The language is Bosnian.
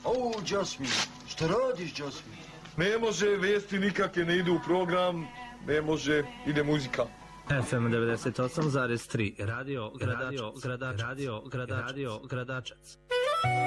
O, Jasmine, šta radiš, Jasmine? Ne može, vijesti nikakve ne idu u program, ne može, ide muzika. FM 98,3 Radio Gradačac.